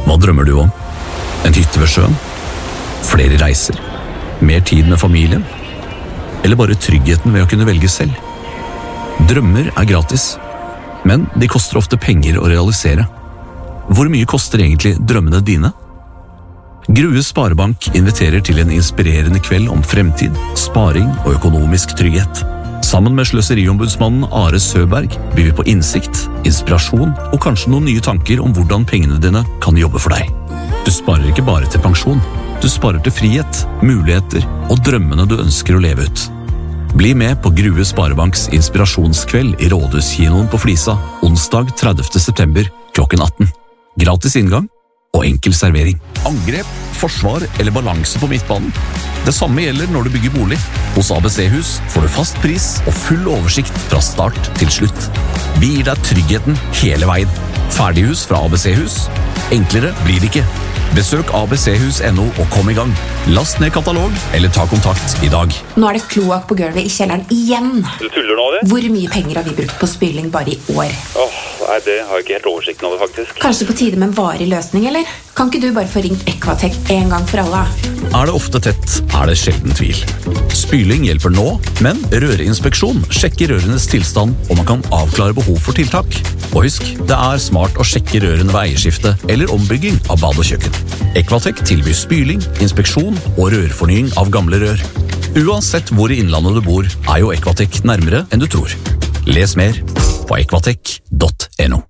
Hva drømmer du om? En hytte ved sjøen? Flere reiser? Mer tid med familien? Eller bare tryggheten ved å kunne velge selv? Drømmer er gratis, men de koster ofte penger å realisere. Hvor mye koster egentlig drømmene dine? Grue Sparebank inviterer til en inspirerende kveld om fremtid, sparing og økonomisk trygghet. Sammen med sløseriombudsmannen Are Søberg byr vi på innsikt, inspirasjon og kanskje noen nye tanker om hvordan pengene dine kan jobbe for deg. Du sparer ikke bare til pensjon, du sparer til frihet, muligheter og drømmene du ønsker å leve ut. Bli med på Grue Sparebanks inspirasjonskveld i Rådhuskinoen på Flisa, onsdag 30. september klokken 18. Gratis inngang og enkel servering. Angrep, forsvar eller balanse på midtbanen? Det samme gjelder når du bygger bolig. Hos ABC-hus får du fast pris og full oversikt fra start til slutt. Vi gir deg tryggheten hele veien. Ferdighus fra ABC-hus? Enklere blir det ikke. Besøk abchus.no og kom i gang. Last ned katalog eller ta kontakt i dag. Nå er det kloakk på gulvet i kjelleren igjen. Du tuller nå, det? Hvor mye penger har vi brukt på spyling bare i år? Nei, det har jeg ikke helt oversikten over, faktisk. Kanskje på tide med en varig løsning, eller? Kan ikke du bare få ringt Equatech en gang for alle? Er det ofte tett, er det sjelden tvil. Spyling hjelper nå, men rørinspeksjon sjekker rørenes tilstand, og man kan avklare behov for tiltak. Og husk, det er smart å sjekke rørene ved eierskifte eller ombygging av bad og kjøkken. Equatech tilbyr spyling, inspeksjon og rørfornying av gamle rør. Uansett hvor i innlandet du bor, er jo Equatech nærmere enn du tror. Les mer på equatech.no.